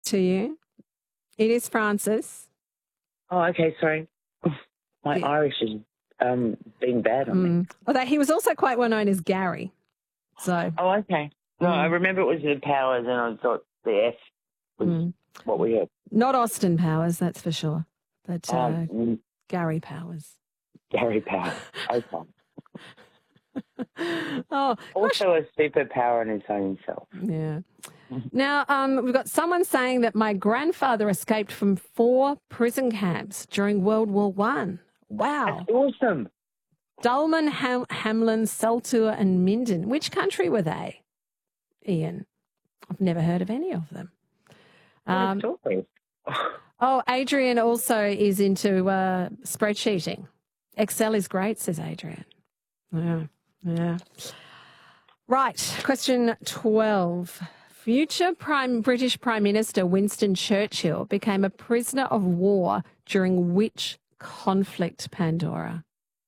to you. It is Francis. Oh, okay, sorry. My Irish is being bad on me. Although he was also quite well known as Gary. So. Oh, okay. No, I remember it was the Powers, and I thought the F was what we had. Not Austin Powers, that's for sure. But Gary Powers. Gary Powers. Okay. Oh, also a superpower in its own self. Yeah. Now, we've got someone saying that my grandfather escaped from 4 prison camps during World War I. Wow. That's awesome. Dulman, Hamlin, Seltour and Minden. Which country were they, Ian? I've never heard of any of them. Adrian also is into spreadsheeting. Excel is great, says Adrian. Yeah. Right, question 12. Future British Prime Minister Winston Churchill became a prisoner of war during which conflict, Pandora?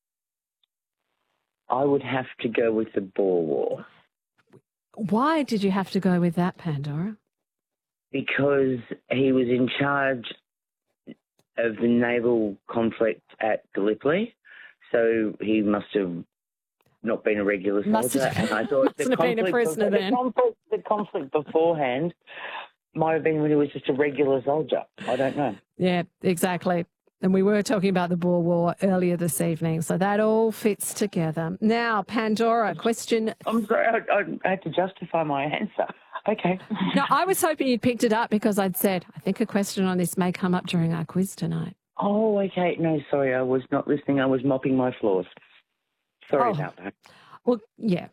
I would have to go with the Boer War. Why did you have to go with that, Pandora? Because he was in charge of the naval conflict at Gallipoli, so he must have not been a regular soldier. And I thought the conflict beforehand might have been when he was just a regular soldier. I don't know. Yeah, exactly. And we were talking about the Boer War earlier this evening, so that all fits together. Now, Pandora, question... I'm sorry, I had to justify my answer. Okay. No, I was hoping you'd picked it up because I'd said, I think a question on this may come up during our quiz tonight. Oh, okay. No, sorry, I was not listening. I was mopping my floors. Sorry about that. Well, yeah.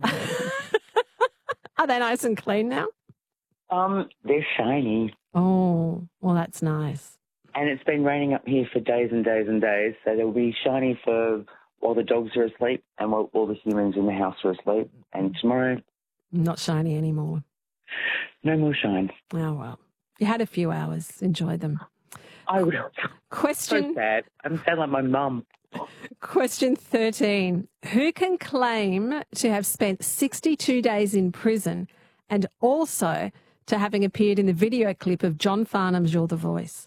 Are they nice and clean now? They're shiny. Oh, well, that's nice. And it's been raining up here for days and days and days, so they'll be shiny for while the dogs are asleep and while all the humans in the house are asleep. And tomorrow... Not shiny anymore. No more shine. Oh, well. You had a few hours. Enjoy them. I will. Question... So sad. I'm sad like my mum. Question 13. Who can claim to have spent 62 days in prison and also to having appeared in the video clip of John Farnham's You're the Voice?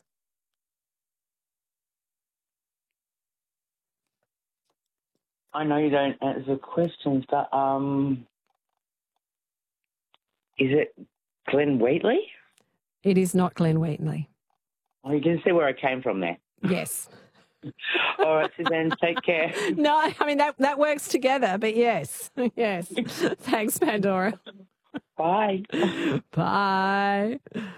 I know you don't answer questions, but is it Glenn Wheatley? It is not Glenn Wheatley. Oh, you can see where I came from there. Yes. All right, Suzanne, take care. No, I mean, that works together, but yes. Yes. Thanks, Pandora. Bye. Bye.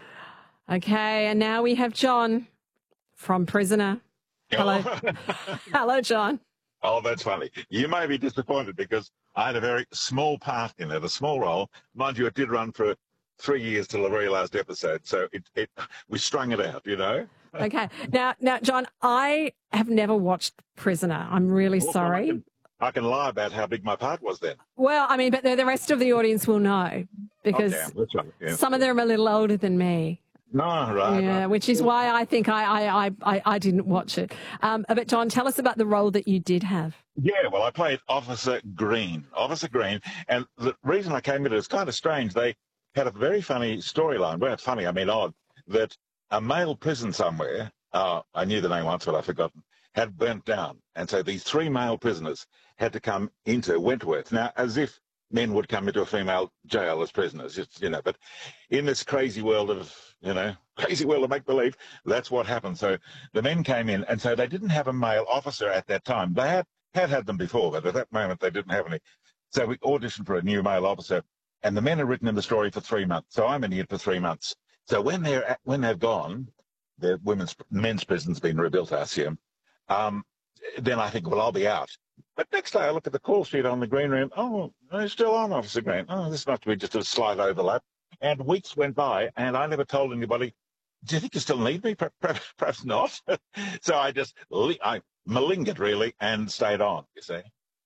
Okay, and now we have John from Prisoner. Hello. Hello, John. Oh, that's funny. You may be disappointed because I had a very small part in it, a small role. Mind you, it did run for 3 years till the very last episode, so we strung it out, you know. Okay. Now, John, I have never watched Prisoner. I'm really sorry. I can lie about how big my part was then. Well, I mean, but the rest of the audience will know because that's right. Yeah. Some of them are a little older than me. No, right. Yeah, right. which is why I think I didn't watch it. But John, tell us about the role that you did have. Yeah, well, I played Officer Green. And the reason I came into it is kind of strange. They had a very funny storyline. Well, funny, I mean odd, that a male prison somewhere, I knew the name once, but I've forgotten, had burnt down. And so these 3 male prisoners had to come into Wentworth. Now, as if men would come into a female jail as prisoners, but in this crazy world of make-believe, that's what happened. So the men came in, and so they didn't have a male officer at that time. They had them before, but at that moment they didn't have any. So we auditioned for a new male officer, and the men are written in the story for 3 months. So I'm in here for 3 months. So when they've gone, the men's prison's been rebuilt, I assume. Then I think, well, I'll be out. But next day I look at the call sheet on the green room. Oh, he's still on, Officer Green. Oh, this must be just a slight overlap. And weeks went by, and I never told anybody, do you think you still need me? Perhaps not. So I malingered, really, and stayed on, you see.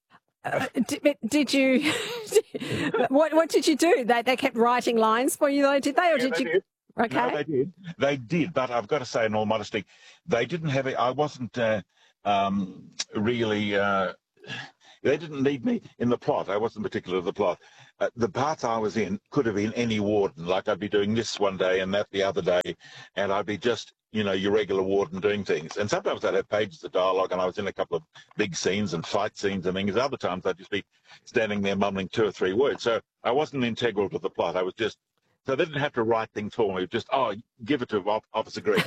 Did you... what did you do? They kept writing lines for you, though, did they? Or yeah, did they you... Did. Okay. No, they did, but I've got to say, in all modesty, they didn't have it. I wasn't really They didn't need me in the plot. I wasn't particular to the plot. The parts I was in could have been any warden. Like I'd be doing this one day and that the other day, and I'd be just, your regular warden doing things. And sometimes I'd have pages of dialogue, and I was in a couple of big scenes and fight scenes and things. Other times I'd just be standing there mumbling 2 or 3 words. So I wasn't integral to the plot. I was just, so they didn't have to write things for me. Just, give it to Officer Green.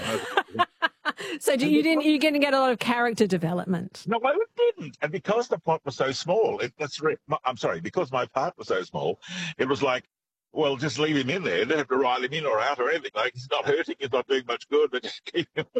So you didn't get a lot of character development? No, I didn't. And because the plot was so small, because my part was so small, it was like, well, just leave him in there. You don't have to write him in or out or anything. Like, he's not hurting, he's not doing much good, but just keep him.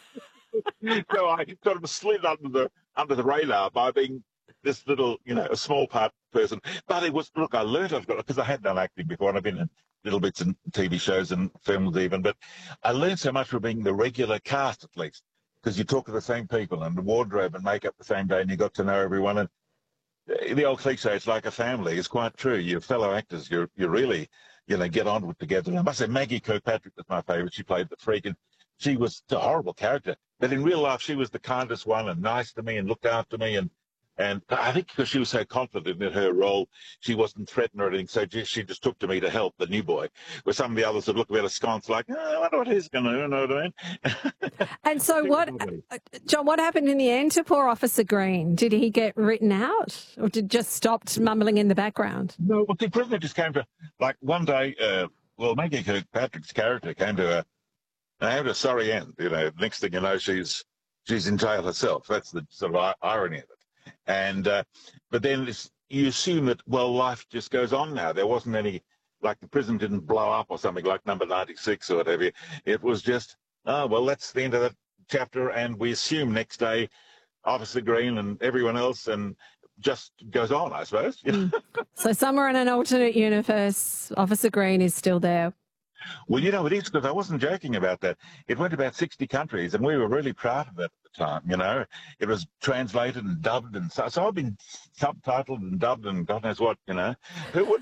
So I sort of slid under the radar by being this little, a small part person. But it was, look, I learned, because I had done acting before, and I've been in little bits in TV shows and films even, but I learned so much from being the regular cast, at least, because you talk to the same people and the wardrobe and makeup the same day, and you got to know everyone. And the old cliche, it's like a family, is quite true. Your fellow actors, you really, get on with together. And I must say, Maggie Kirkpatrick was my favourite. She played the freak, and she was a horrible character. But in real life, she was the kindest one and nice to me and looked after me. And I think because she was so confident in her role, she wasn't threatened or anything. So she just took to me to help the new boy. Where some of the others would look a bit askance, like, I wonder what he's going to do, you know what I mean? And so John, what happened in the end to poor Officer Green? Did he get written out, or did just stopped mumbling in the background? No, well, the prisoner just came to, like, one day, Maggie Kirkpatrick's character came to a sorry end. Next thing you know, she's in jail herself. That's the sort of irony of it. And but then you assume that, well, life just goes on now. There wasn't any, like the prison didn't blow up or something like number 96 or whatever. It was just, well, that's the end of that chapter, and we assume next day Officer Green and everyone else and just goes on, I suppose. So somewhere in an alternate universe, Officer Green is still there. Well, it is, because I wasn't joking about that. It went to about 60 countries, and we were really proud of it at the time, It was translated and dubbed, and so I've been subtitled and dubbed and God knows what, Who would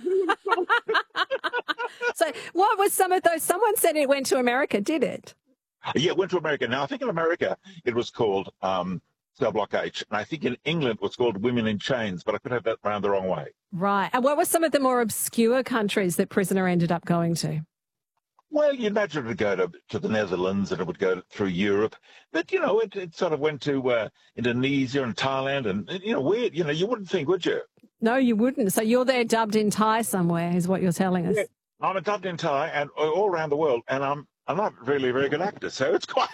So what was some of those? Someone said it went to America, did it? Yeah, it went to America. Now, I think in America it was called Cell Block H, and I think in England it was called Women in Chains, but I could have that round the wrong way. Right. And what were some of the more obscure countries that Prisoner ended up going to? Well, you'd imagine it would go to the Netherlands, and it would go through Europe. But, it sort of went to Indonesia and Thailand, and, weird. You wouldn't think, would you? No, you wouldn't. So you're there dubbed in Thai somewhere, is what you're telling us. Yeah, I'm a dubbed in Thai and all around the world, and I'm not really a very good actor, so it's quite...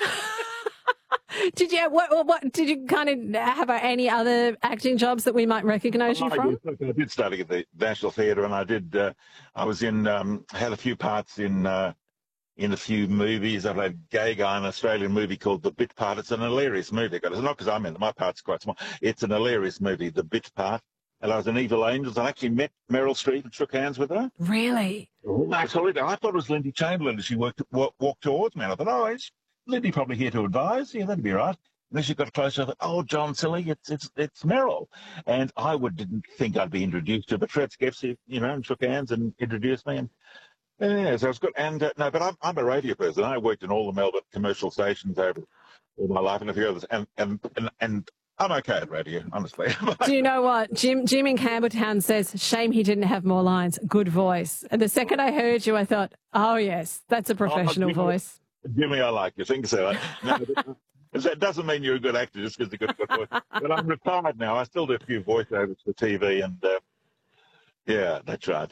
Did you what did you kind of have any other acting jobs that we might recognise you from? I did study at the National Theatre, and I did. I was in had a few parts in a few movies. I played a gay guy in an Australian movie called The Bit Part. It's an hilarious movie. It's not because I'm in it. My part's quite small. It's an hilarious movie, The Bit Part. And I was in Evil Angels. I actually met Meryl Streep and shook hands with her. Really? Oh, absolutely. I thought it was Lindy Chamberlain as she walked towards me. And I thought, it's Lindy probably here to advise. Yeah, that'd be right. And then she got closer. I thought, oh, John, silly, it's Meryl. And I didn't think I'd be introduced to her, but Fred Skepsy, and shook hands and introduced me. And yeah, so it was good. And no, but I'm a radio person. I worked in all the Melbourne commercial stations over all my life and a few others. And I'm okay at radio, honestly. Do you know what? Jim in Campbelltown says, shame he didn't have more lines. Good voice. And the second I heard you, I thought, oh, yes, that's a professional voice. Jimmy, I like you. Think so. No, that doesn't mean you're a good actor just because you've got a good voice. But I'm retired now. I still do a few voiceovers for TV, and yeah, that's right,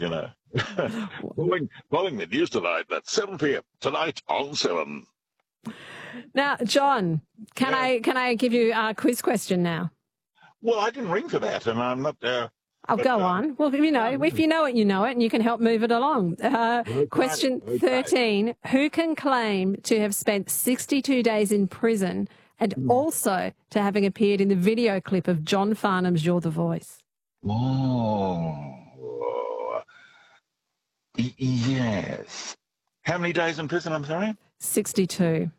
Following the news tonight at 7 p.m. tonight on 7. Now, John, can I give you a quiz question now? Well, I didn't ring for that, and I'm not... I'll go on. Well, if you know it, you know it, and you can help move it along. Question 13. Who can claim to have spent 62 days in prison and also to having appeared in the video clip of John Farnham's You're the Voice? Oh, yes. How many days in prison, I'm sorry? 62.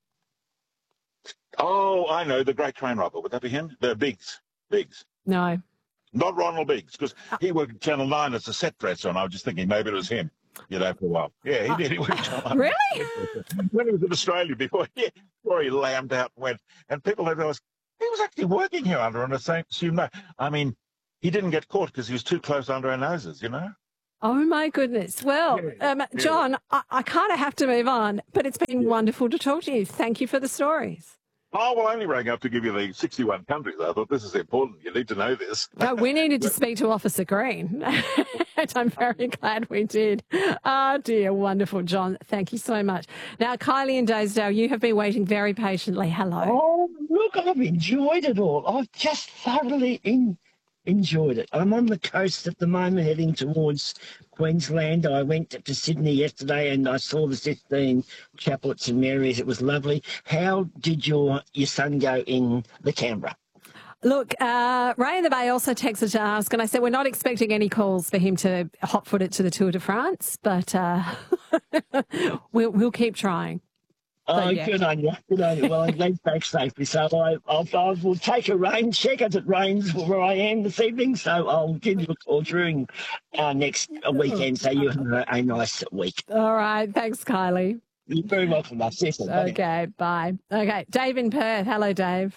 Oh, I know, the great train robber. Would that be him? The Biggs. No. Not Ronald Biggs, because he worked at Channel 9 as a set dresser, and I was just thinking maybe it was him, for a while. Yeah, he did. He worked at Channel 9. Really? When he was in Australia before he lambed out and went. And people had realised he was actually working here under an assumed name. I mean, he didn't get caught because he was too close under our noses, you know? Oh, my goodness. Well, John, I kind of have to move on, but it's been wonderful to talk to you. Thank you for the stories. Oh, well, I only rang up to give you the 61 countries. I thought this is important. You need to know this. No, we needed to speak to Officer Green, and I'm very glad we did. Oh, dear. Wonderful, John. Thank you so much. Now, Kylie and Dosedale, you have been waiting very patiently. Hello. Oh, look, I've enjoyed it all. I've just thoroughly enjoyed it. I'm on the coast at the moment, heading towards Queensland. I went to Sydney yesterday and I saw the Sistine Chapel at St Mary's. It was lovely. How did your son go in the Canberra? Look, Ray in the Bay also texted to ask, and I said we're not expecting any calls for him to hot-foot it to the Tour de France, but we'll keep trying. Oh, yeah. Good on you. Good on you. Well, I'm glad back safely. So I will take a rain check as it rains where I am this evening. So I'll give you a call during our next weekend so you have a nice week. All right. Thanks, Kylie. You're very welcome. Okay. Bye. Okay. Dave in Perth. Hello, Dave.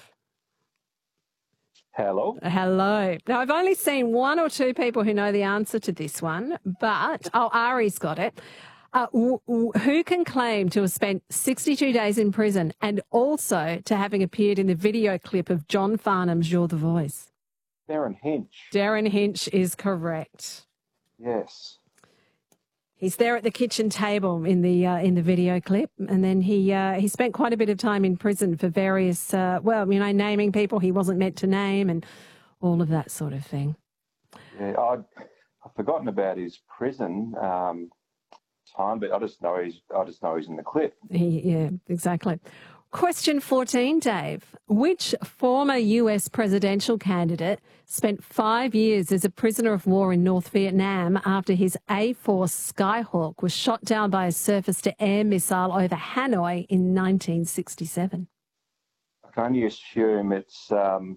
Hello. Hello. Now, I've only seen one or two people who know the answer to this one, but, Ari's got it. Who can claim to have spent 62 days in prison and also to having appeared in the video clip of John Farnham's You're the Voice? Darren Hinch. Darren Hinch is correct. Yes. He's there at the kitchen table in the video clip, and then he spent quite a bit of time in prison for various, naming people he wasn't meant to name and all of that sort of thing. Yeah, I've forgotten about his prison time, but I just know he's in the clip. Yeah, exactly. Question 14, Dave. Which former US presidential candidate spent 5 years as a prisoner of war in North Vietnam after his A-Force Skyhawk was shot down by a surface-to-air missile over Hanoi in 1967? I can only assume it's the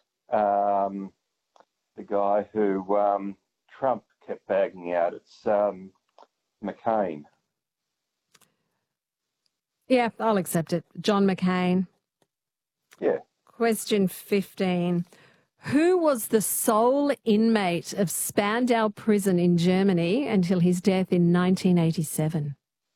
guy who Trump kept bagging out. It's McCain. Yeah, I'll accept it. John McCain. Yeah. Question 15. Who was the sole inmate of Spandau prison in Germany until his death in 1987?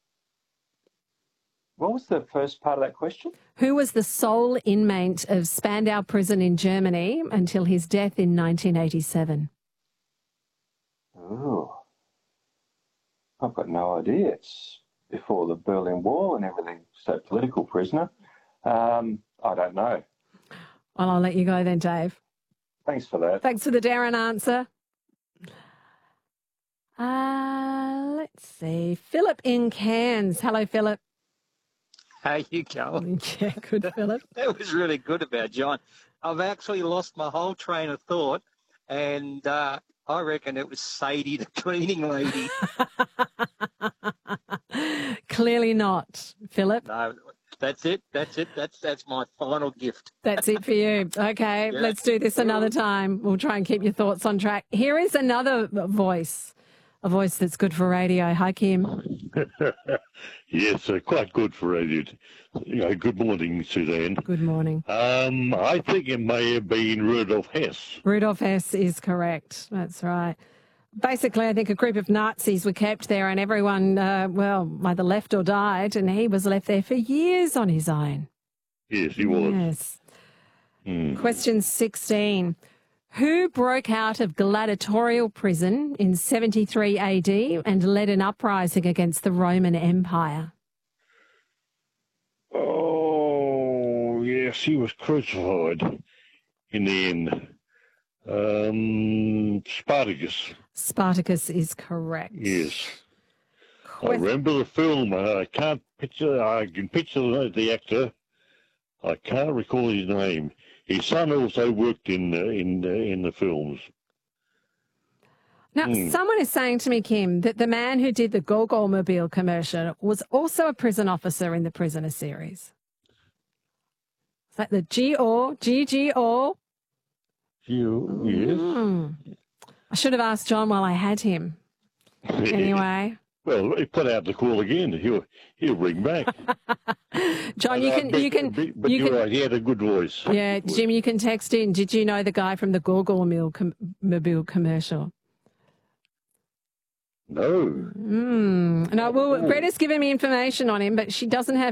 What was the first part of that question? Who was the sole inmate of Spandau prison in Germany until his death in 1987? Oh, I've got no idea. It's before the Berlin Wall and everything. So political prisoner. I don't know. Well, I'll let you go then, Dave. Thanks for that. Thanks for the Darren answer. Let's see. Philip in Cairns. Hello, Philip. How you going? Yeah, good, Philip. That was really good about John. I've actually lost my whole train of thought, and I reckon it was Sadie, the cleaning lady. Clearly not, Philip. No, that's it. That's my final gift. That's it for you. Okay, Yeah. Let's do this another time. We'll try and keep your thoughts on track. Here is another voice, a voice that's good for radio. Hi, Kim. Yes, quite good for radio. Good morning, Suzanne. Good morning. I think it may have been Rudolf Hess. Rudolf Hess is correct. That's right. Basically, I think a group of Nazis were kept there and everyone, either left or died, and he was left there for years on his own. Yes, he was. Yes. Question 16. Who broke out of gladiatorial prison in 73 AD and led an uprising against the Roman Empire? Oh, yes, he was crucified in the end. Spartacus. Spartacus is correct. Yes. I remember the film. I can picture the actor. I can't recall his name. His son also worked in the films. Now, someone is saying to me, Kim, that the man who did the Gogol-mobile commercial was also a prison officer in the Prisoner series. Is that the G-O? Yes. I should have asked John while I had him. Anyway, Well, he put out the call again. He'll ring back. John, But you're right. He had a good voice. Yeah, Jim, you can text in. Did you know the guy from the Gorgor Mobile commercial? No. No, well, Bretta's given me information on him, but she doesn't have